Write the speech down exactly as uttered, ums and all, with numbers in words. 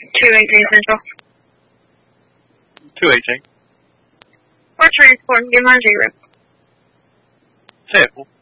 two eighteen Central. two eighteen. Or transport, give my zero. Sample.